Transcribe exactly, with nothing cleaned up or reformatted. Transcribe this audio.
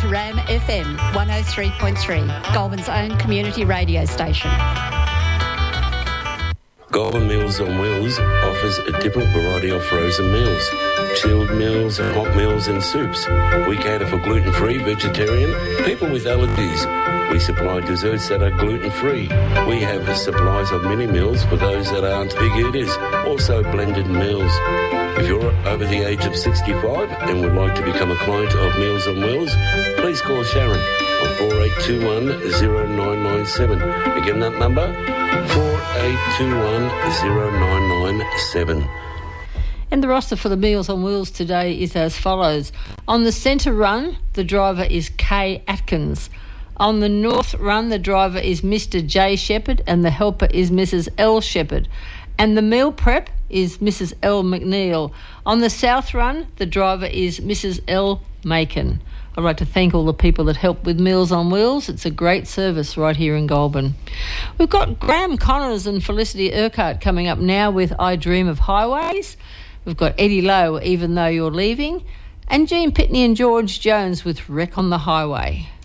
to Ram F M one oh three point three, Goulburn's own community radio station. Goulburn Meals on Wheels offers a different variety of frozen meals, chilled meals and hot meals and soups. We cater for gluten-free, vegetarian, people with allergies. We supply desserts that are gluten-free. We have supplies of mini meals for those that aren't big eaters, also blended meals. If you're over the age of sixty-five and would like to become a client of Meals on Wheels, please call Sharon on four eight two one, oh nine nine seven. Again, that number, four eight two one, oh nine nine seven. And the roster for the Meals on Wheels today is as follows. On the centre run, the driver is Kay Atkins. On the north run, the driver is Mister J Shepherd and the helper is Missus L Shepherd. And the meal prep is Missus L McNeil. On the south run, the driver is Missus L Macon. I'd like to thank all the people that help with Meals on Wheels. It's a great service right here in Goulburn. We've got Graham Connors and Felicity Urquhart coming up now with I Dream of Highways. We've got Eddie Lowe, Even Though You're Leaving, and Jean Pitney and George Jones with Wreck on the Highway.